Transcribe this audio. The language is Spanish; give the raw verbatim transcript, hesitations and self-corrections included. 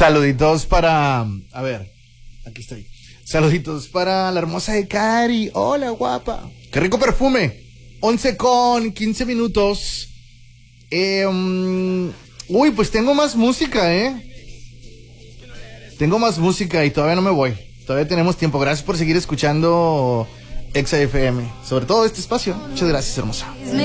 Saluditos para... A ver, aquí estoy. Saluditos para la hermosa de Cari. Hola, guapa. Qué rico perfume. once con quince minutos. Eh, um, uy, pues tengo más música, ¿eh? Tengo más música y todavía no me voy. Todavía tenemos tiempo. Gracias por seguir escuchando Exa F M. Sobre todo este espacio. Muchas gracias, hermosa.